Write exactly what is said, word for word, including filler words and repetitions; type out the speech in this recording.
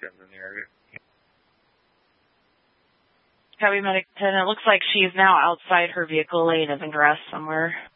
guns in the area. Copy, Medic ten. It looks like she's now outside her vehicle lane of ingress somewhere.